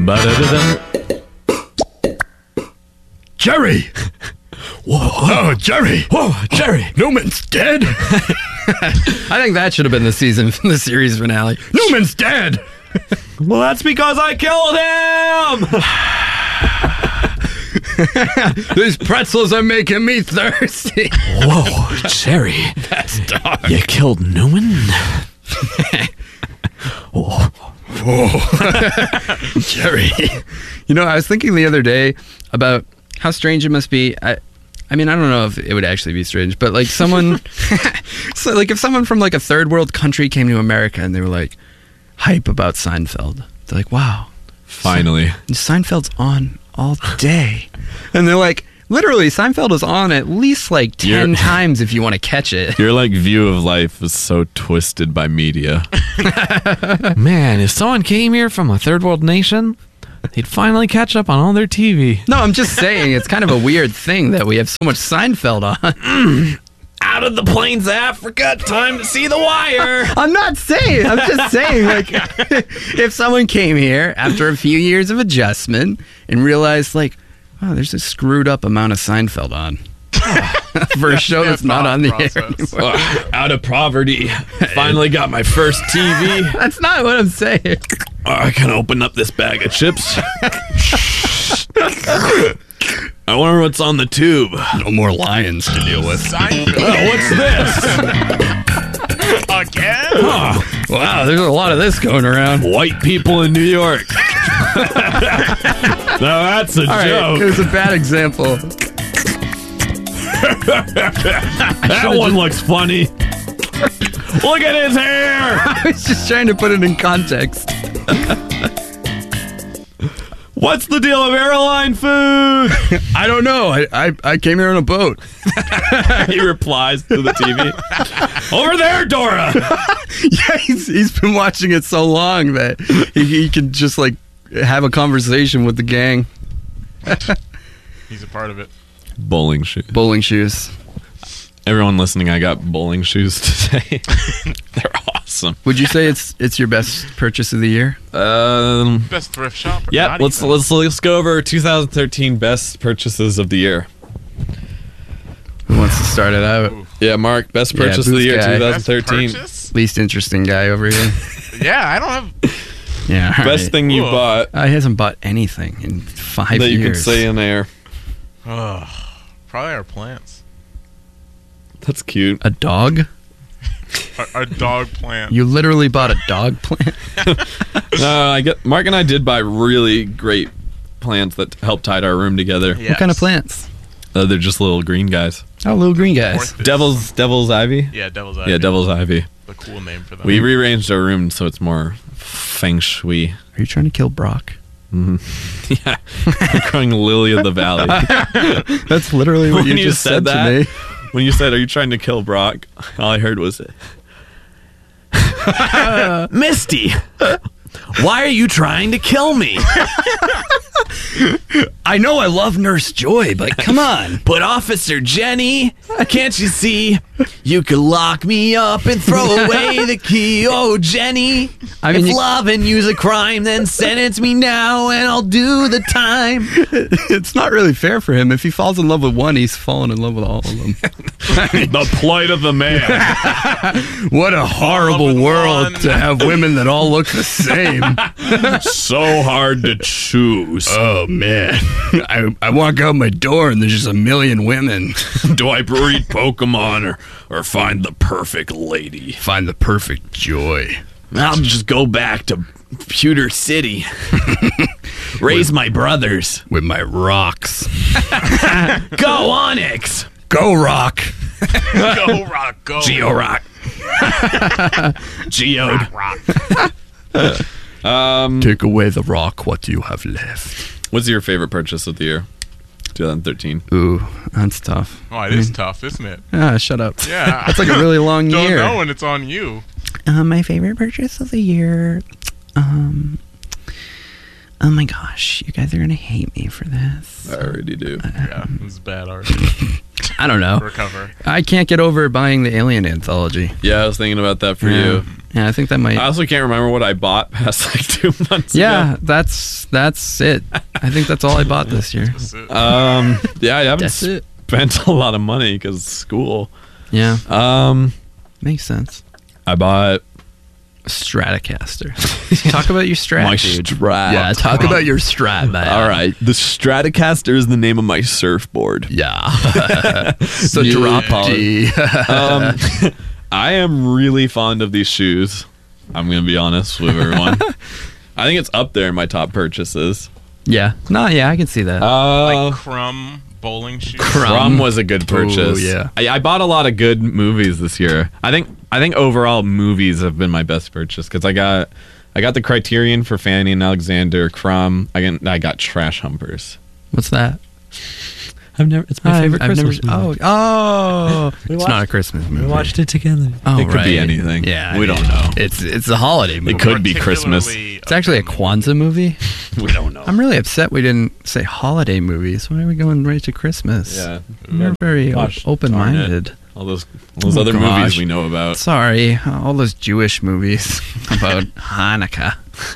Jerry! Whoa. Oh, Jerry! Whoa, Jerry! Newman's dead! I think that should have been the series finale. Newman's dead! Well, that's because I killed him! These pretzels are making me thirsty. Whoa, Jerry. That's dark. You killed Newman? Whoa. Jerry. You know, I was thinking the other day about how strange it must be. I mean, I don't know if it would actually be strange, but like someone, so like if someone from like a third world country came to America and they were like hype about Seinfeld, they're like, wow, Finally. Seinfeld's on all day. And they're like, literally, Seinfeld is on at least like 10 times if you want to catch it. Your like view of life is so twisted by media. Man, if someone came here from a third world nation, they'd finally catch up on all their TV. No, I'm just saying, it's kind of a weird thing that we have so much Seinfeld on. Out of the plains of Africa, time to see The Wire. I'm not saying. I'm just saying, like, if someone came here after a few years of adjustment and realized, like, oh, there's a screwed up amount of Seinfeld on for a show that's not on the air anymore. Out of poverty, finally got my first TV. That's not what I'm saying. I can open up this bag of chips. I wonder what's on the tube. No more lions to deal with. Oh, what's this? Again? Huh. Wow, there's a lot of this going around. White people in New York. Now that's a All right, joke. it was a bad example. That one looks funny. Look at his hair. I was just trying to put it in context. What's the deal of airline food? I don't know. I came here on a boat. He replies to the TV. Over there, Dora. Yeah, he's been watching it so long that he can just like have a conversation with the gang. He's a part of it. Bowling shoes. Bowling shoes. Everyone listening, I got bowling shoes today. They're awesome. Would you say it's your best purchase of the year? Best thrift shop. Yeah, Not let's go over 2013 best purchases of the year. Who wants to start it out? Yeah, Mark, best Yeah, purchase of the booth year guy. 2013. Best purchase? Least interesting guy over here. Yeah, I don't have. Yeah. all Best right. thing you Cool. bought He hasn't bought anything in 5 that years. you could say in air. Probably our plants. That's cute. A dog? Our dog plant. You literally bought a dog plant? Mark and I did buy really great plants that helped tide our room together. Yes. What kind of plants? They're just little green guys. Oh, little green guys. Orthis. Devil's ivy. Yeah, devil's ivy. Yeah, devil's ivy. The cool name for them. We rearranged our room so it's more feng shui. Are you trying to kill Brock? Yeah, we're growing lily of the valley. That's literally what When you you just said said that, to me. When you said, "Are you trying to kill Brock?" all I heard was, "Misty, why are you trying to kill me?" I know I love Nurse Joy, but come on. But Officer Jenny, can't you see? You could lock me up and throw away the key. Oh, Jenny, I mean, if you- loving you's a crime, then sentence me now and I'll do the time. It's not really fair for him. If he falls in love with one, he's fallen in love with all of them. The plight of the man. What a horrible with world one. to have women that all look the same. So hard to choose. Oh man, I walk out my door and there's just a million women. Do I breed Pokemon or find the perfect lady? Find the perfect joy. I'll just go back to Pewter City. Raise my brothers. With my rocks. Go Onyx. Go rock. Go rock, go. Georock. Geode. Rock. Take away the rock. What do you have left? What's your favorite purchase of the year? 2013. Ooh, that's tough. Oh, it is tough, isn't it? Ah, shut up. Yeah. That's like a really long Don't year. know when it's on you. My favorite purchase of the year. Oh my gosh, you guys are gonna hate me for this. I already do. Yeah, it was bad art. I don't know. recover. I can't get over buying the Alien anthology. Yeah, I was thinking about that for you. Yeah, I think that might. I also can't remember what I bought past like 2 months Yeah, ago. that's it. I think that's all I bought this year. That's it. Yeah, I haven't That's it. spent a lot of money because school. Yeah, Makes sense. I bought Stratocaster. Talk about your Strat, my dude. Strat. Yeah, talk about your Strat, man. All right, the Stratocaster is the name of my surfboard. Yeah. So Yeah. drop D. I am really fond of these shoes. I'm gonna be honest with everyone. I think it's up there in my top purchases. Yeah. No, yeah, I can see that. Like Crumb bowling shoes. Crumb was a good purchase. Ooh, yeah. I bought a lot of good movies this year. I think overall movies have been my best purchase because I got the Criterion for Fanny and Alexander, Crumb. I got Trash Humpers. What's that? It's my favorite Christmas movie. It's not a Christmas movie. We watched it together. Oh, it could right. be anything. Yeah, we don't know. It's a holiday movie. It could be Christmas. Particularly It's actually a Kwanzaa movie. We don't know. I'm really upset we didn't say holiday movies. Why are we going right to Christmas? Yeah, We're very Gosh, open-minded. all those Oh, other gosh. movies we know about. Sorry, all those Jewish movies about Hanukkah.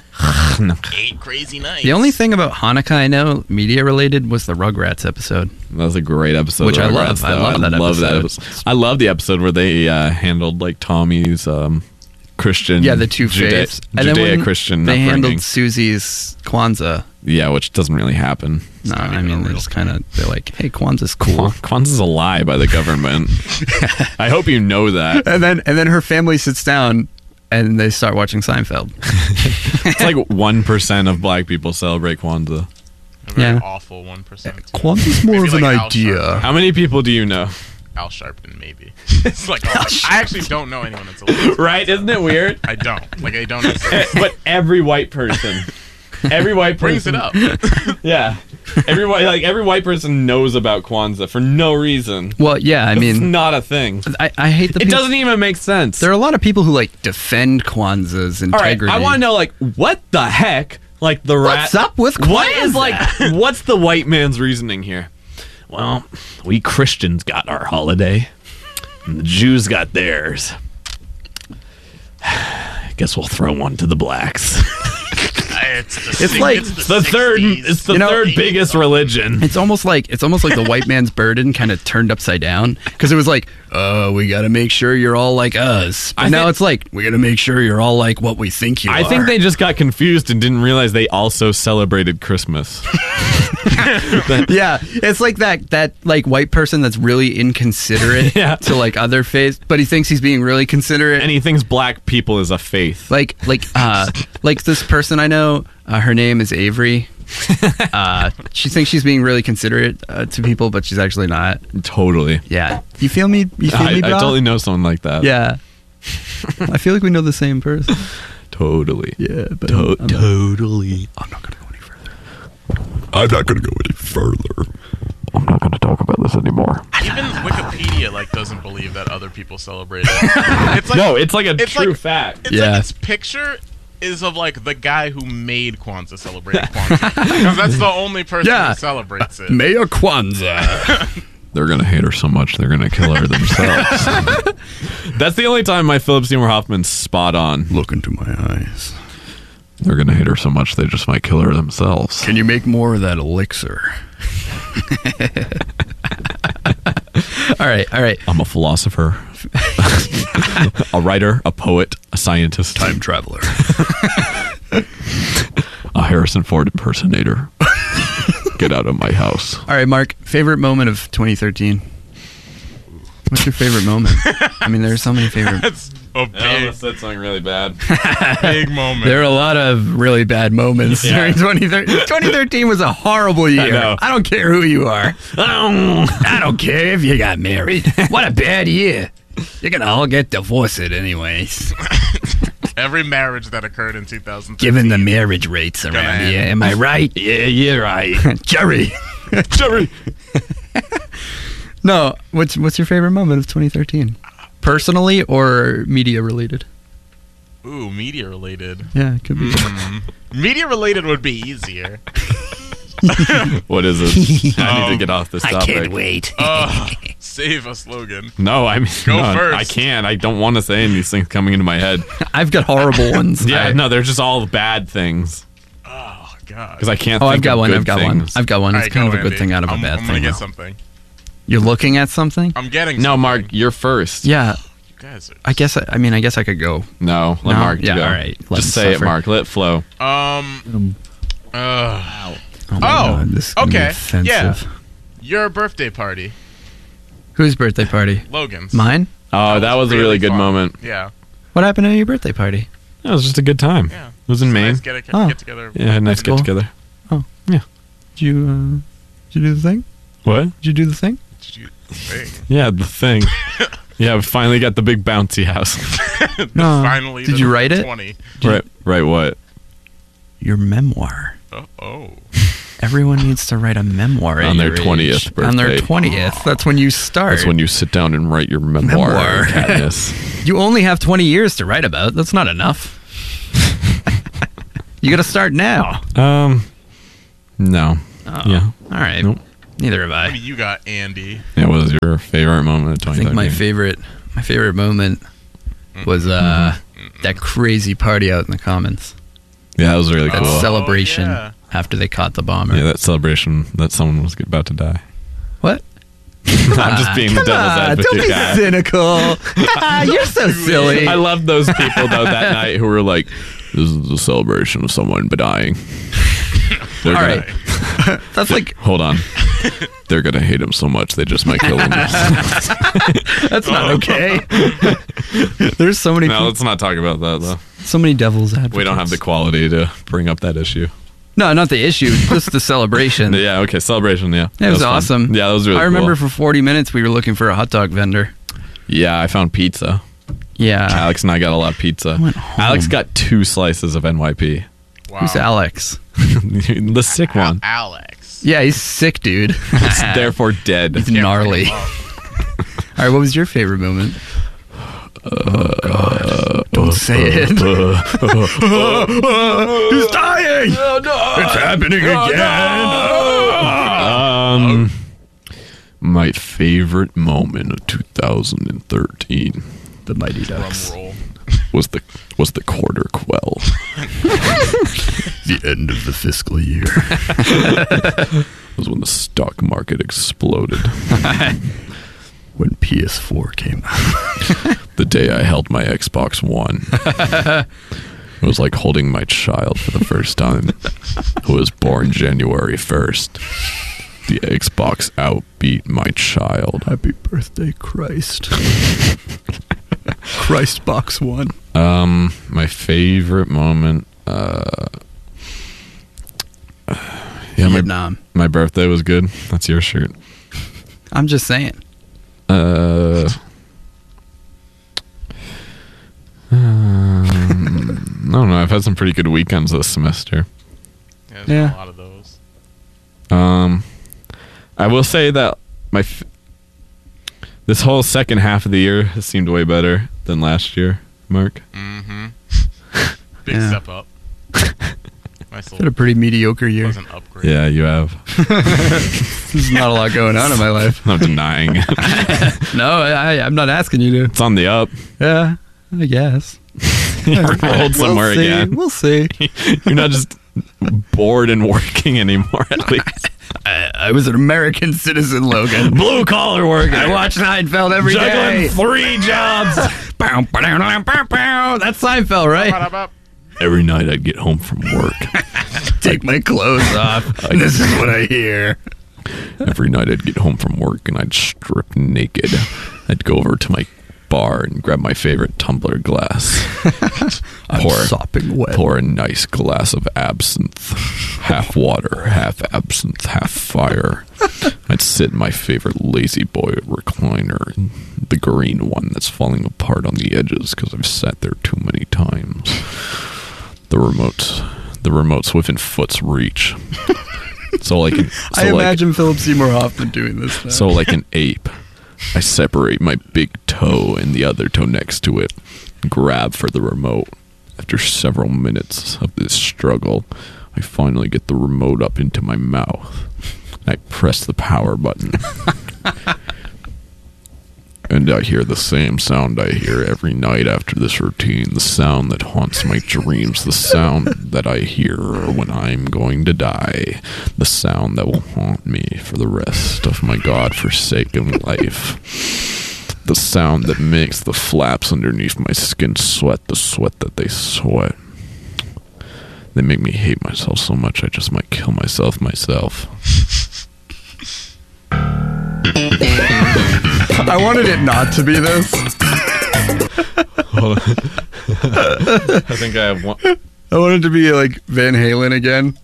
8 Crazy Nights. The only thing about Hanukkah I know, media related, was the Rugrats episode. That was a great episode, Which of I Rugrats, love. I though. love that episode. episode. I love the episode where they handled like Tommy's Christian, Yeah, the two faiths. And then when Judeo-Christian they upbringing. handled Susie's Kwanzaa. Yeah, which doesn't really happen. No, not I even mean, a they real just kind of, they're like, hey, Kwanzaa's cool. Kwanzaa's a lie by the government. I hope you know that. and then her family sits down and they start watching Seinfeld. It's like 1% of black people celebrate Kwanzaa. A very Yeah. awful 1%. too. Kwanzaa's more Maybe of an like Al idea. Sharpton. How many people do you know? Al Sharpton, maybe. It's like I actually don't know anyone that's a lesbian. Right? Isn't it weird? I don't. Like I don't. Know But every white person brings it up. Yeah. Every white person knows about Kwanzaa for no reason. Well, yeah, I It's mean, not a thing. I hate the It people. doesn't even make sense. There are a lot of people who, like, defend Kwanzaa's All right, integrity. I want to know, like, what the heck? Like, the rat. What's up with What is, Kwanzaa? like, what's the white man's reasoning here? Well, we Christians got our holiday, and the Jews got theirs. Guess we'll throw one to the blacks. It's like the third. It's the third biggest religion. It's almost like the white man's burden kind of turned upside down, because it was like, we got to make sure you're all like us. But now it's like, we got to make sure you're all like what we think you are. I think they just got confused and didn't realize they also celebrated Christmas. Yeah, it's like that like white person that's really inconsiderate Yeah. to like other faiths, but he thinks he's being really considerate. And he thinks black people is a faith. like this person I know, her name is Avery. She thinks she's being really considerate to people, but she's actually not. Totally. Yeah, You feel me? You feel I me, bro? totally know someone like that. yeah. I feel like we know the same person. Totally. Yeah, but Totally. I'm not gonna go any further. I'm not going to go any further. I'm not going to talk about this anymore. Even Wikipedia like doesn't believe that other people celebrate it. It's like, No, it's like a it's true like- fact. It's Yeah. like its picture is of like the guy who made Kwanzaa celebrate Kwanzaa. Because that's the only person Yeah. who celebrates it. Mayor Kwanzaa. They're going to hate her so much they're going to kill her themselves. That's the only time my Philip Seymour Hoffman's spot on. Look into my eyes. They're going to hate her so much they just might kill her themselves. Can you make more of that elixir? all right. I'm a philosopher, a writer, a poet, a scientist, Time traveler. a Harrison Ford impersonator. Get out of my house. All right, Mark, favorite moment of 2013? What's your favorite moment? I mean, there are so many favorite. That's a big, said something really bad. big moment. There are a lot of really bad moments during 2013. 2013 was a horrible year. know. I don't care who you are. I don't care if you got married. What a bad year. You're going to all get divorced anyways. Every marriage that occurred in 2013. Given the marriage rates around Gonna here. end. Am I right? Yeah, you're right. Jerry. Jerry. No, what's your favorite moment of 2013? Personally or media related? Ooh, media related. Yeah, it could be. Media related would be easier. What is it? I need to get off this topic. wait. Save us, Logan. No, I mean, Go no, first. I can't. I don't want to say any of these things coming into my head. I've got horrible ones. Yeah, no, they're just all bad things. Oh God. Because I can't. Oh, think I've got of one. good I've got things. one. I've got one. All It's right, kind go, of a good Andy. thing out of a I'm bad gonna thing. get though. something. You're looking at something? I'm getting. No, something. Mark, you're first. Yeah. You guys are. I guess I could go. No, let No? Mark Yeah, go. all right. Let Just him say suffer. it, Mark. Let it flow. Oh, my Oh, God, this is gonna be okay. offensive. Yeah. Your birthday party, Whose birthday party? Logan's. Mine? Oh, that was a really good fun. moment. Yeah. What happened at your birthday party? It was just a good time. Yeah. It was in Maine. Nice Oh. get together. Yeah, nice Cool. get together. Did you do the thing? What? Did you do the thing? Did you think? Yeah, the thing. Yeah, we finally got the big bouncy house. No. Finally. Did the you write it? 20. Right. What? Your memoir. Oh. Everyone needs to write a memoir On at their your 20th age. On their birthday. 20th. That's when you start. That's when you sit down and write your memoir. Memoir. Katniss. You only have 20 years to write about. That's not enough. You got to start now. No. Oh. Yeah. All right. Nope. Neither have I I. mean, you got Andy. It was your favorite moment of I think 2013. my favorite moment was that crazy party out in the Commons. Yeah, that was really That cool. celebration yeah. after they caught the bomber. Yeah, that celebration that someone was about to die. What? I'm just being the devil's advocate Don't be guy. cynical. You're so silly. I love those people though that night who were like, "This is a celebration of someone dying." They're All gonna- right. That's like Hold on. They're gonna hate him so much they just might kill him. that's not okay. There's so many No, let's not talk about that though. so many devil's advocates. We don't have the quality to bring up that issue. No, not the issue, just the celebration. Yeah, okay, celebration. Yeah, It was fun. awesome. Yeah, that was really. I remember cool. for 40 minutes we were looking for a hot dog vendor. Yeah, I found pizza. Yeah. Alex and I got a lot of pizza. went home. Alex got 2 slices of NYP. Wow. Who's Alex? The sick one. Alex. Yeah, he's sick, dude. It's therefore dead. He's Can't gnarly. bring him All up. right, what was your favorite moment? Oh, God. Don't say it. He's dying. Oh, no. It's happening again. My favorite moment of 2013 The Mighty Drum Ducks. roll. was the quarter quell. The end of the fiscal year. Was when the stock market exploded. When PS4 came out. The day I held my Xbox One. It was like holding my child for the first time. Who was born January 1st. The Xbox outbeat my child. Happy birthday, Christ. Christ Box One. My favorite moment. Yeah, Vietnam. my birthday was good. That's your shirt. I'm just saying. I don't know. I've had some pretty good weekends this semester. Yeah, there's Yeah. a lot of those. I will say that this whole second half of the year has seemed way better than last year, Mark. Mm-hmm. Big Yeah. step up. Nice Had a little pretty mediocre year. pleasant upgrade. Yeah, you have. There's not a lot going on in my life. I'm not denying it. No, I'm not asking you to. It's on the up. Yeah, I guess. You're rolled somewhere we'll see. again. We'll see. You're not just bored and working anymore, at least. I was an American citizen, Logan. Blue collar work. I watch Seinfeld every day. Juggling 3 jobs. Bow, bow, bow, bow, bow, bow. That's Seinfeld, right? Ba-da-ba. Every night I'd get home from work. Take my clothes off. This is what I hear. Every night I'd get home from work and I'd strip naked. I'd go over to my bar and grab my favorite tumbler glass. I'm sopping wet. Pour a nice glass of absinthe. Half water, half absinthe, half fire. I'd sit in my favorite Lazy Boy recliner, the green one that's falling apart on the edges because I've sat there too many times. The remote's within foot's reach. I imagine Philip Seymour Hoffman doing this now. So like an ape, I separate my big toe and the other toe next to it, grab for the remote. After several minutes of this struggle, I finally get the remote up into my mouth. I press the power button. And I hear the same sound I hear every night after this routine. The sound that haunts my dreams. The sound that I hear when I'm going to die. The sound that will haunt me for the rest of my godforsaken life. The sound that makes the flaps underneath my skin sweat. The sweat that they sweat. They make me hate myself so much I just might kill myself. I wanted it not to be this. Hold on. I think I have one. I wanted to be like Van Halen again.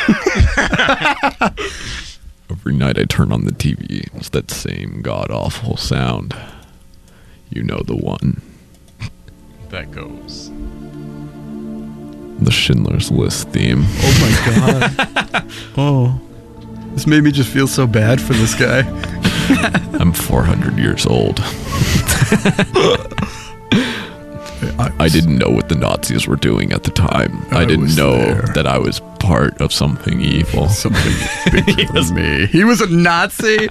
Every night I turn on the TV, it's that same god-awful sound. You know the one. That goes. The Schindler's List theme. Oh my god. Oh. This made me just feel so bad for this guy. I'm 400 years old. I didn't know what the Nazis were doing at the time. I didn't was know there. that I was part of something evil. Something bigger than me. He was a Nazi.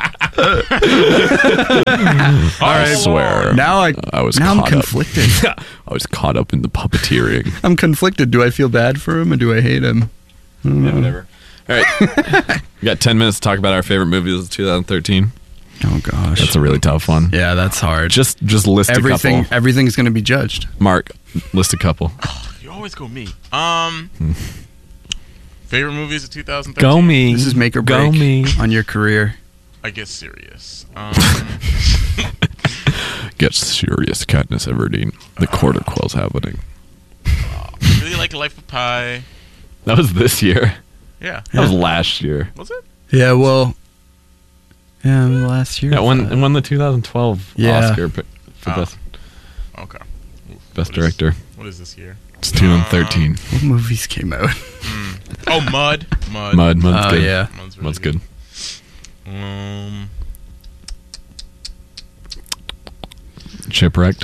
I swear. Now I'm caught conflicted. Up. I was caught up in the puppeteering. I'm conflicted. Do I feel bad for him or do I hate him? Yeah, whatever. All right. We got 10 minutes to talk about our favorite movies of 2013. Oh gosh. That's a really tough one. Yeah, that's hard. Just list a couple. Everything's going to be judged. Mark, list a couple. You always go me. Favorite movies of 2013? Go me. This is make or Go break me. on your career. I get serious. Get serious, Katniss Everdeen. The quarter quell's happening. I really like Life of Pi. That was this year. Yeah. That was last year. Was it? Yeah, well, last year. Yeah, it won the 2012 Oscar for best Okay. best director. What is this year? It's 2013. What movies came out? Oh, Mud. Mud's Oh, good. yeah. Mud's really Mud's good. Shipwrecked.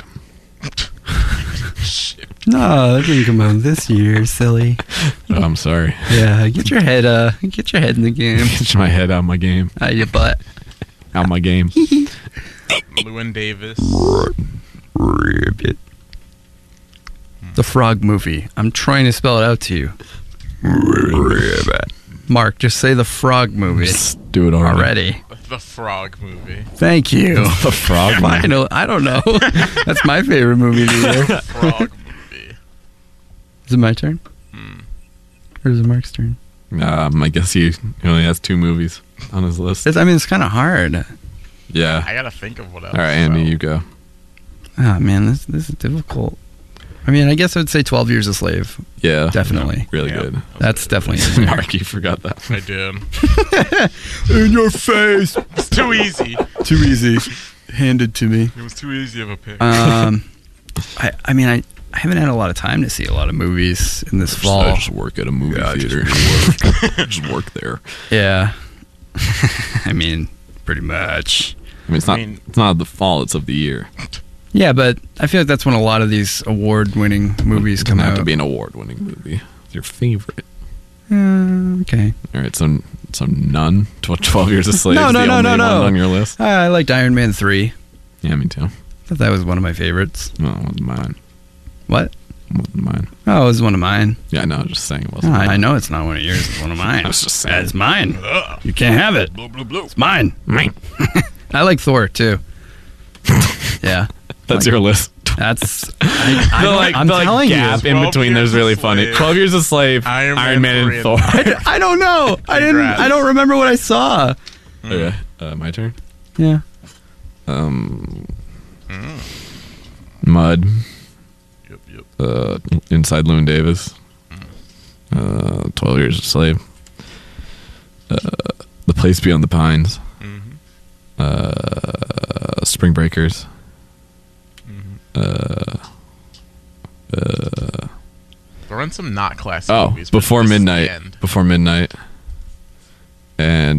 No, that didn't come out this year, silly. Oh, I'm sorry. Yeah, get your head in the game. Get my head out of my game. Out of your butt. Out of my game. Llewyn Davis. Ribbit. The Frog movie. I'm trying to spell it out to you. Ribbit. Mark, just say the Frog movie Just do it already. already. The Frog movie. Thank you. The frog. I don't know. That's my favorite movie of the year. Frog movie. Is it my turn? Or is it Mark's turn? I guess he only has 2 movies on his list. It's kind of hard. Yeah. I gotta think of what else. All right, Andy, you go. Oh, man, this is difficult. I mean, I guess I would say 12 Years a Slave. Yeah. Definitely. Really Yeah. good. That's definitely in there. Mark, you forgot that. I did. In your face. It's too easy. Too easy. Handed to me. It was too easy of a pick. I mean, I haven't had a lot of time to see a lot of movies in this fall. I just work at a movie theater. Just work there. Yeah. I mean, pretty much. I mean, it's not of the fall, it's of the year. Yeah, but I feel like that's when a lot of these award-winning movies It come doesn't have out. to be an award-winning movie. It's your favorite. Okay. All right, so none. 12 Years a Slave No, is no, the no, only no, one no. on your list? I liked Iron Man 3. Yeah, me too. I thought that was one of my favorites. No, it wasn't mine. What? It wasn't mine. Oh, it was one of mine. Yeah, no, I was just saying it Oh, wasn't mine. I know it's not one of yours. It's one of mine. I was just saying. It's mine. Ugh. You can't have it. Blue, blue, blue. It's mine. Mine. I like Thor, too. Yeah. That's your list. That's... I'm telling gap you. in 12 between there's Years a really Slave. funny. 12 Years a Slave, Iron Man and 3 Thor. I don't know. Congrats. I don't remember what I saw. Okay, my turn. Yeah. Mud. Yep. Inside Llewyn Davis. 12 Years a Slave. The Place Beyond the Pines. Spring Breakers. Throw in some not classic Oh, movies. but Before this is the Midnight. end. Before Midnight. And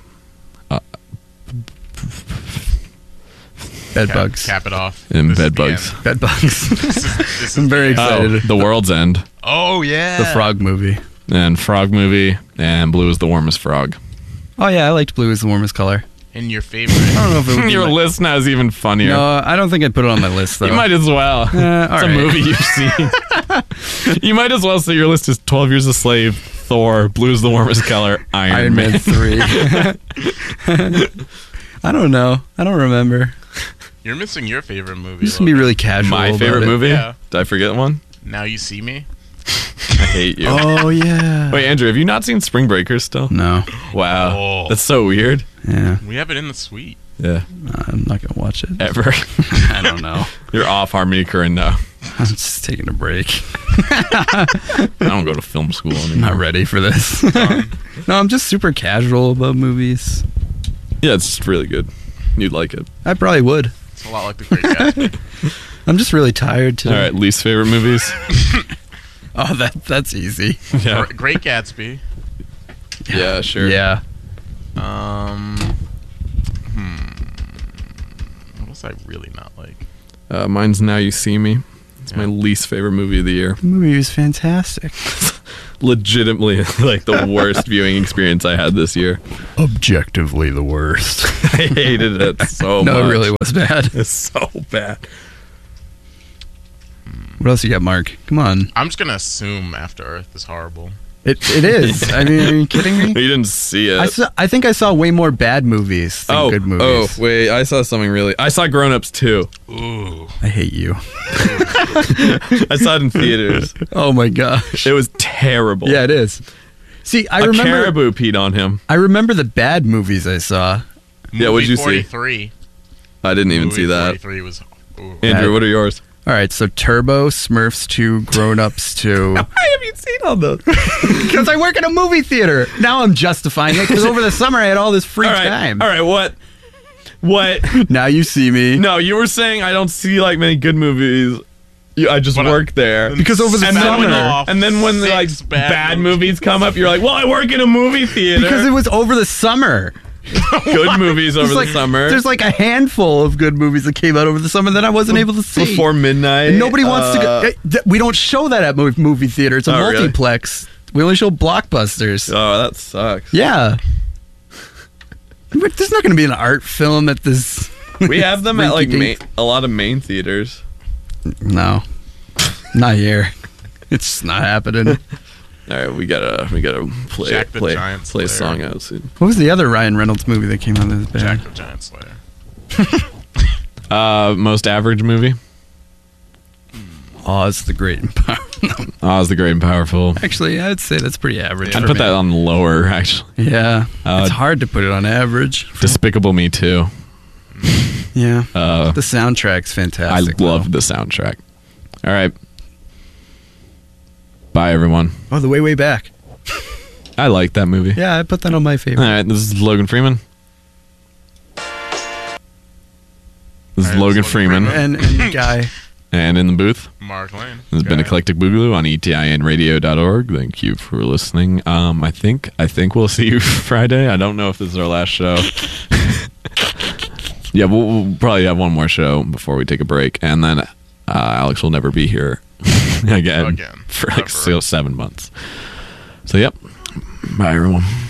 Bedbugs. Cap it off. And This is the Bedbugs. end. Bedbugs. This I'm is very the end. excited. The World's End. Oh yeah. The Frog movie. And Frog Movie. And Blue is the Warmest Frog. Oh, yeah. I liked blue as the warmest color. in your favorite. I don't know if it would be Your my- list now is even funnier. No, I don't think I'd put it on my list though. You might as well. all It's right. a movie you've seen. You might as well say your list is 12 Years a Slave, Thor, Blues the Warmest Color, Iron Man. 3. I don't know. I don't remember. You're missing your favorite movie. Just gonna be Logan. really casual. My about favorite it. movie? Yeah. Did I forget one? Now You See Me. I hate you. Oh yeah. Wait, Andrew, have you not seen Spring Breakers still? No. Wow. Oh. That's so weird. Yeah. We have it in the suite. Yeah. I'm not gonna watch it. Ever. I don't know. You're off Harmony Korine now. I'm just taking a break. I don't go to film school I'm anymore. not ready for this. No, I'm just super casual about movies. Yeah, it's really good. You'd like it. I probably would. It's a lot like The Great Gatsby. I'm just really tired today. All right, least favorite movies? Oh, that's easy. Yeah. Great Gatsby. Yeah, sure. Yeah. What else I really not like? Mine's Now You See Me. It's my least favorite movie of the year. The movie was fantastic. Legitimately, like the worst viewing experience I had this year. Objectively the worst. I hated it so much. No, it really was bad. It's so bad. What else you got, Mark? Come on. I'm just gonna assume After Earth is horrible. It is. I mean, are you kidding me? You didn't see it. I think I saw way more bad movies than good movies. wait, I saw something really. I saw Grown Ups 2. Ooh. I hate you. I saw it in theaters. Oh my gosh. It was terrible. Yeah, it is. See, I A remember. caribou peed on him. I remember the bad movies I saw. Yeah, what'd you see? 43. I didn't even Movie see that. 43 was. Ooh. Andrew, what are yours? All right, so Turbo, Smurfs 2, Grown Ups 2. Why have you seen all those? Because I work in a movie theater. Now I'm justifying it because over the summer I had all this free All right, time. all right. What? Now you see me. No, you were saying I don't see like many good movies. I just But work there. Because over the And then, when, summer. and then when like Six bad movies come up, you're like, well, I work in a movie theater. Because it was over the summer. good movies over There's the summer. There's like a handful of good movies that came out over the summer that I wasn't able to see. Before midnight. And nobody wants to go. We don't show that at movie theater. It's a Oh, really? multiplex. We only show blockbusters. Oh, that sucks. Yeah. There's not going to be an art film at this. We have them at like rinky-dink. a lot of main theaters. No, not here. It's just not happening. All right, we gotta play Jack the Giant play a Slayer. song out soon. What was the other Ryan Reynolds movie that came out that was bad? Jack the Giant Slayer. Most average movie. Oz the Great and Powerful. Oz the Great and Powerful. Actually, I'd say that's pretty average. I'd for put me. that on lower actually. Yeah, Uh, it's hard to put it on average. Despicable Me 2. Yeah, Uh, the soundtrack's I fantastic. loved the soundtrack. All right. Bye, everyone. Oh, the way back. I like that movie. Yeah, I put that on my All favorite. right, this is Logan Freeman. This is All right, Logan this is Freeman. Logan And Guy. And in the booth, Mark Lane. this has been Guy. Eclectic Boogaloo on etinradio.org. Thank you for listening. I think we'll see you Friday. I don't know if this is our last show. Yeah, we'll probably have one more show before we take a break, and then Alex will never be here again Again. for like Ever. 7 months. So, yep. Bye, everyone.